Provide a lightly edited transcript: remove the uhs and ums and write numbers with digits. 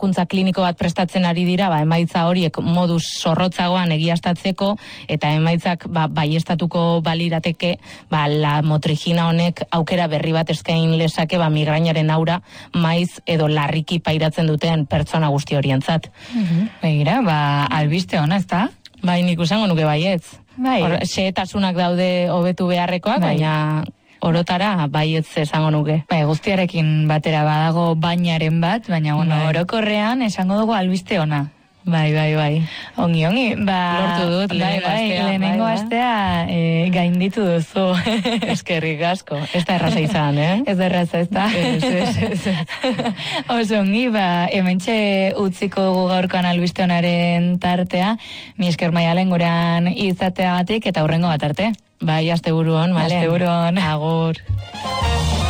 ebakuntza kliniko bat prestatzen ari dira, emaitza horiek moduz zorrotzagoan egiaztatzeko, eta emaitzak baiestatuko balirateke, la motrigina honek aukera berri bat eskain lezake migrainaren aura maiz edo larriki pairatzen duten pertsona guzti horientzat. Begira, albiste ona, ezta? Bai, nik usango nuke baietz. Xehetasunak daude hobetu beharrekoak, baina orotara baietz esango nuke. Guztiarekin batera badago bainaren bat, baina orokorrean esango dugu albiste ona. Bai. Ongi. Lortu dut, lehenengo astea gainditu duzu. Eskerrik asko. Ez da erraza izan, Ez da erraza, ez da? Ez. Oso ongi, hementxe utziko dugu gaurkoan albiste onaren tartea. Mi esker Maialen gurean izateagatik eta hurrengo bat arte. Bai, asteburu on, Asteburu on. Agur.